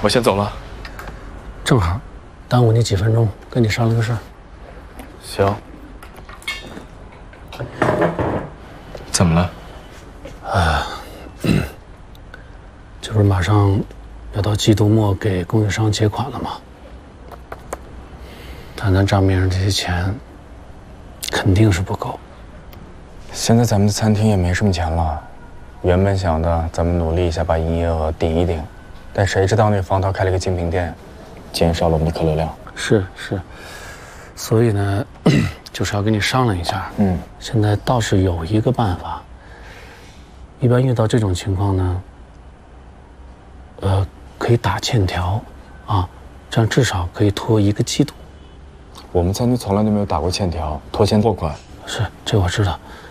我先走了。 正好，耽误你几分钟，跟你商量个事儿。 行。怎么了？ 这不是马上要到季度末给供应商结款了吗？但咱账面上这些钱肯定是不够。 现在咱们的餐厅也没什么钱了，原本想的咱们努力一下把营业额顶一顶，但谁知道那方涛开了个精品店，减少了我们的客流量。 是，所以呢，就是要跟你商量一下。现在倒是有一个办法。一般遇到这种情况呢，可以打欠条，啊，这样至少可以拖1个季度。 我们餐厅从来都没有打过欠条，拖钱货款。 是，这我知道。